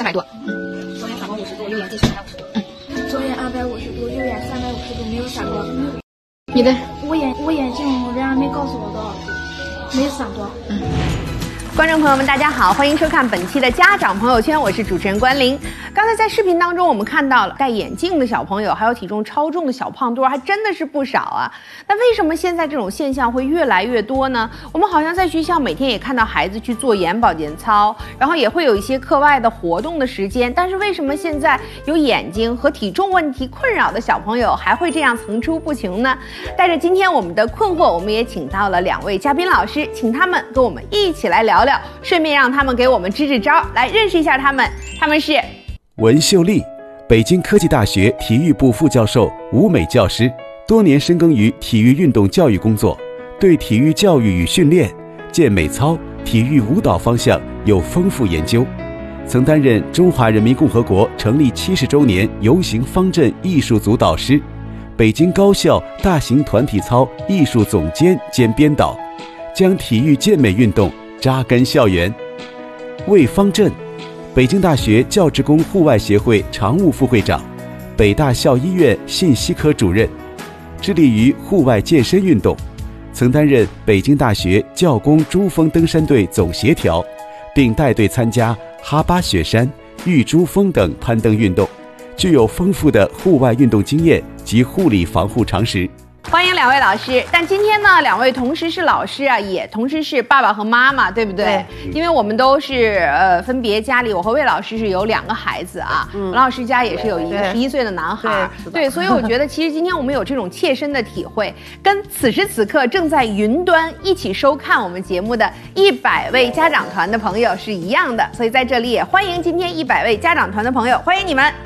300多。 左眼反光50度，右眼近视350度。左眼250度，右眼350度，没有散光。 你的？ 我眼镜人家没告诉我多少度，没有散光。 观众朋友们，大家好，欢迎收看本期的家长朋友圈，我是主持人关玲。刚才在视频当中，我们看到了戴眼镜的小朋友，还有体重超重的小胖墩，还真的是不少啊。那为什么现在这种现象会越来越多呢？我们好像在学校每天也看到孩子去做眼保健操，然后也会有一些课外的活动的时间，但是为什么现在有眼睛和体重问题困扰的小朋友还会这样层出不穷呢？带着今天我们的困惑，我们也请到了2位嘉宾老师，请他们跟我们一起来聊聊，顺便让他们给我们支支招，来认识一下他们。他们是文秀丽，北京科技大学体育部副教授、舞美教师，多年深耕于体育运动教育工作，对体育教育与训练、健美操、体育舞蹈方向有丰富研究，曾担任中华人民共和国成立70周年游行方阵艺术组导师，北京高校大型团体操艺术总监兼编导，将体育健美运动扎根校园。魏方振，北京大学教职工户外协会常务副会长，北大校医院信息科主任，致力于户外健身运动，曾担任北京大学教工珠峰登山队总协调，并带队参加哈巴雪山、玉珠峰等攀登运动，具有丰富的户外运动经验及护理防护常识。 欢迎2位老师，但今天呢，2位同时是老师啊，也同时是爸爸和妈妈，对不对？对。因为我们都是分别家里，我和魏老师是有2个孩子啊，王老师家也是有一个11岁的男孩，对，所以我觉得其实今天我们有这种切身的体会，跟此时此刻正在云端一起收看我们节目的100位家长团的朋友是一样的，所以在这里也欢迎今天100位家长团的朋友，欢迎你们。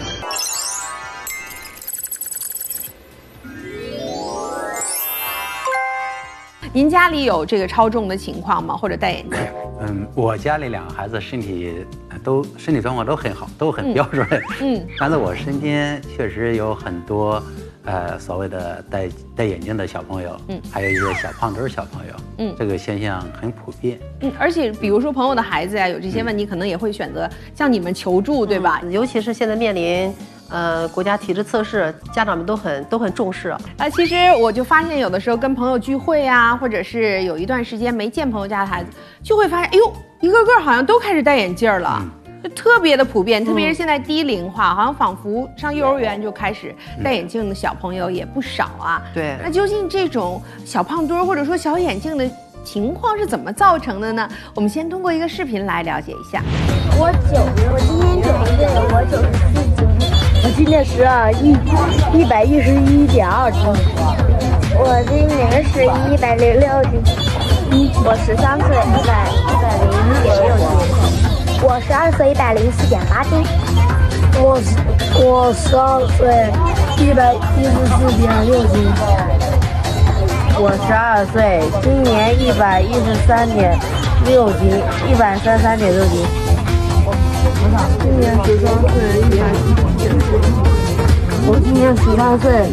您家里有这个超重的情况吗？或者戴眼镜？ 我家里2个孩子身体状况都很好，都很标准。但是我身边确实有很多所谓的戴眼镜的小朋友，还有一些小胖墩小朋友，这个现象很普遍。 而且比如说朋友的孩子呀，有这些问题，可能也会选择向你们求助，对吧？ 尤其是现在面临国家体质测试，家长们都很重视啊。 其实我就发现，有的时候跟朋友聚会啊，或者是有一段时间没见朋友家的孩子，就会发现，哎呦，一个个好像都开始戴眼镜了。就特别的普遍，特别是现在低龄化，好像仿佛上幼儿园就开始戴眼镜的小朋友也不少啊。 对， 那究竟这种小胖墩或者说小眼镜的情况是怎么造成的呢？我们先通过一个视频来了解一下。 我今年90岁，我94斤，我今年是111.2斤，我今年是106斤，我13岁101.6斤。我12岁104.8斤， 我12岁114.6斤， 我12岁，今年113.6斤，133.6斤。 今年13岁我今年13岁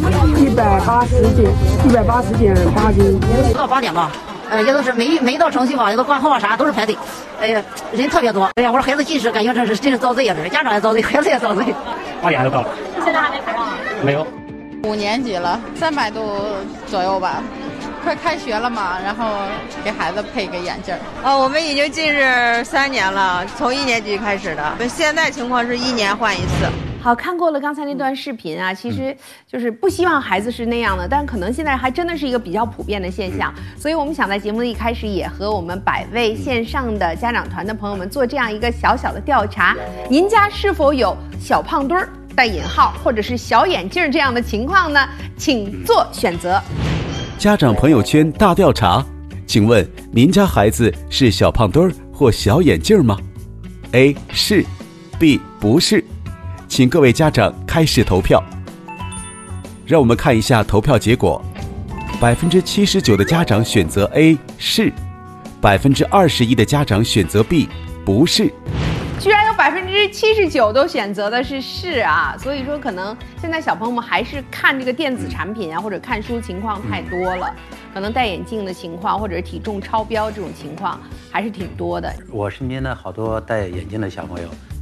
180.8斤。 到8点吧。也都是每到程序吧，也都挂号啥都是排队，哎呀，人特别多。哎呀，我说孩子近视，感觉真是遭罪呀！这家长也遭罪，孩子也遭罪。 8点就到了， 现在还没排上？ 没有。 5年级了，300度左右吧。快开学了嘛，然后给孩子配个眼镜。 我们已经近视3年了，从1年级开始的。现在情况是1年换1次。 好，看过了刚才那段视频啊，其实就是不希望孩子是那样的，但可能现在还真的是一个比较普遍的现象，所以我们想在节目的一开始也和我们100位线上的家长团的朋友们做这样一个小小的调查，您家是否有小胖墩儿带引号或者是小眼镜这样的情况呢？请做选择。 家长朋友圈大调查，请问您家孩子是小胖墩儿或小眼镜吗？ A 是， B 不是。请各位家长开始投票。让我们看一下投票结果，79%的家长选择 A 是，21%的家长选择 B 不是。 居然有79%都选择的是啊，所以说可能现在小朋友们还是看这个电子产品啊，或者看书情况太多了，可能戴眼镜的情况或者是体重超标这种情况还是挺多的。 我身边的好多戴眼镜的小朋友，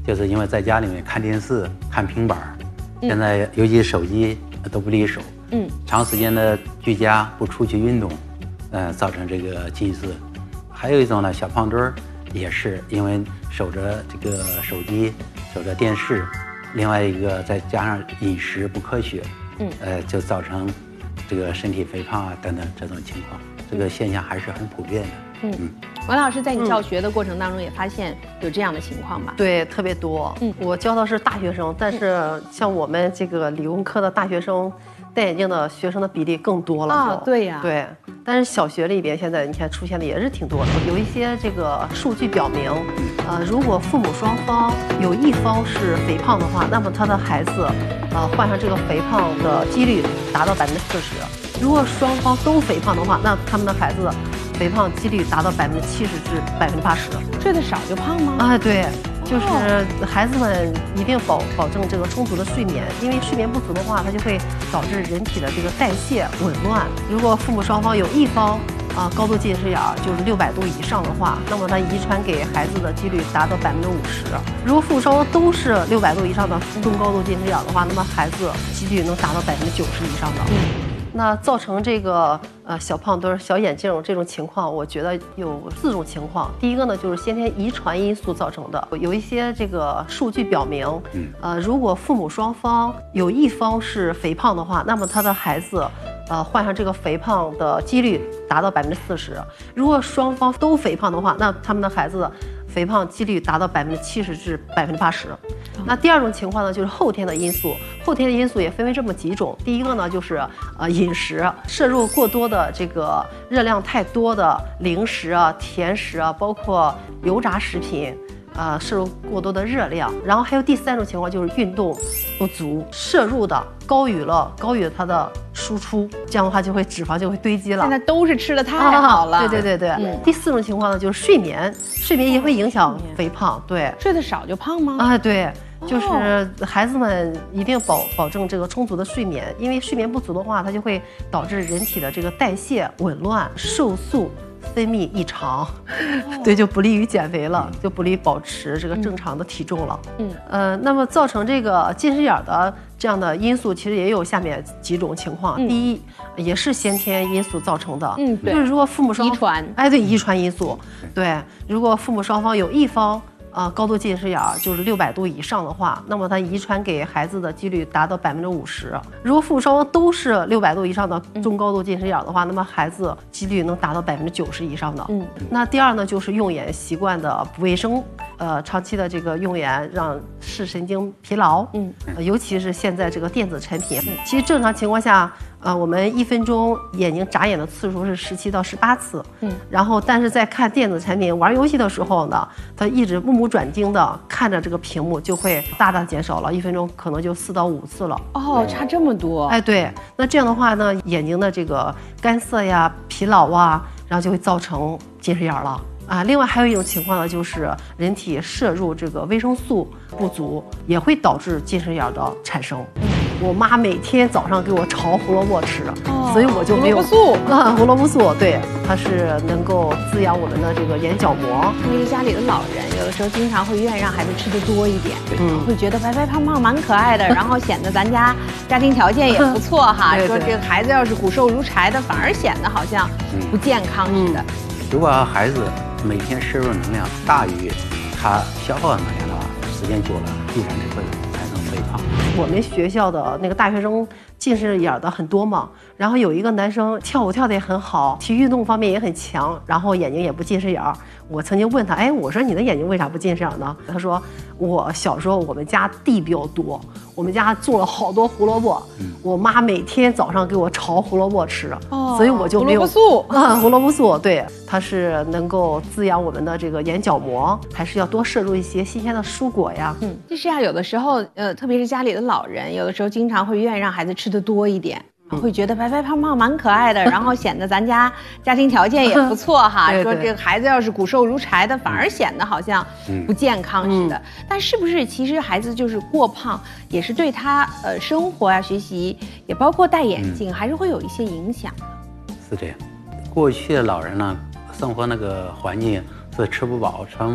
就是因为在家里面看电视、看平板，现在尤其手机都不离手，长时间的居家不出去运动，造成这个近视。还有一种呢，小胖墩儿也是因为守着这个手机、守着电视，另外一个再加上饮食不科学，就造成这个身体肥胖啊等等这种情况，这个现象还是很普遍的。 王老师在你教学的过程当中也发现有这样的情况吧？ 对，特别多。我教的是大学生，但是像我们这个理工科的大学生，戴眼镜的学生的比例更多了。 啊，对呀， 对。但是小学里边现在你看出现的也是挺多的，有一些这个数据表明，如果父母双方有一方是肥胖的话，那么他的孩子，患上这个肥胖的几率达到40%。如果双方都肥胖的话，那他们的孩子肥胖几率达到70%至80%。 睡得少就胖吗？ 啊，对。就是孩子们一定保证这个充足的睡眠，因为睡眠不足的话，它就会导致人体的这个代谢紊乱。如果父母双方有一方高度近视眼就是600度以上的话，那么它遗传给孩子的几率达到50%。如果父母双方都是600度以上的中高度近视眼的话，那么孩子几率能达到90%以上的。那造成这个小胖墩、小眼镜这种情况，我觉得有4种情况。第一个呢，就是先天遗传因素造成的，有一些这个数据表明，如果父母双方有一方是肥胖的话，那么他的孩子患上这个肥胖的几率达到40%。如果双方都肥胖的话，那他们的孩子肥胖几率达到70%至80%。那第二种情况呢，就是后天的因素。后天的因素也分为这么几种。第一个呢，就是饮食摄入过多的这个热量太多的零食啊、甜食啊，包括油炸食品。摄入过多的热量，然后还有第3种情况就是运动不足，摄入的高于它的输出，这样的话脂肪就会堆积了。 现在都是吃的太好了。 对。第4种情况呢，就是睡眠也会影响肥胖。对， 睡得少就胖吗？ 啊，对。就是孩子们一定保证这个充足的睡眠，因为睡眠不足的话，它就会导致人体的这个代谢紊乱，瘦素分泌异常，对，就不利于减肥了，就不利于保持这个正常的体重了。那么造成这个近视眼的这样的因素，其实也有下面几种情况。第一，也是先天因素造成的， 对， 就是如果父母双方遗传， 对，遗传因素，对，如果父母双方有一方高度近视眼就是600度以上的话，那么它遗传给孩子的几率达到50%。如果父母双方都是600度以上的中高度近视眼的话，那么孩子几率能达到90%以上的。那第二呢，就是用眼习惯的不卫生，长期的这个用眼让视神经疲劳，尤其是现在这个电子产品，其实正常情况下。我们1分钟眼睛眨眼的次数是17到18次，然后但是在看电子产品、玩游戏的时候呢，他一直目不转睛的看着这个屏幕，就会大大减少了，1分钟可能就4到5次了。 哦，差这么多。 哎，对，那这样的话呢，眼睛的这个干涩呀、疲劳啊，然后就会造成近视眼了。另外还有一种情况呢，就是人体摄入这个维生素不足，也会导致近视眼的产生。我妈每天早上给我炒胡萝卜吃，所以我就没有胡萝卜素，对，它是能够滋养我们的这个眼角膜。 因为家里的老人有的时候经常会愿意让孩子吃得多一点，会觉得白白胖胖蛮可爱的，然后显得咱家庭条件也不错哈。说这个孩子要是骨瘦如柴的，反而显得好像不健康似的。 如果孩子每天摄入能量大于他消耗的能量的话，时间久了必然是会产生肥胖。 我们学校的那个大学生近视眼的很多嘛，然后有一个男生跳舞跳得也很好，体育运动方面也很强，然后眼睛也不近视眼。我曾经问他，我说你的眼睛为啥不近视眼呢？他说我小时候我们家地比较多，我们家种了好多胡萝卜，我妈每天早上给我炒胡萝卜吃，所以我就没有胡萝卜素，对，它是能够滋养我们的这个眼角膜，还是要多摄入一些新鲜的蔬果呀。 近视眼有的时候，特别是家里的老人，有的时候经常会愿意让孩子吃得多一点。会觉得白白胖胖蛮可爱的，然后显得咱家庭条件也不错哈。说这个孩子要是骨瘦如柴的，反而显得好像不健康似的。但是不是其实孩子就是过胖，也是对他生活呀、学习，也包括戴眼镜，还是会有一些影响。 是这样，过去的老人呢，生活那个环境是吃不饱穿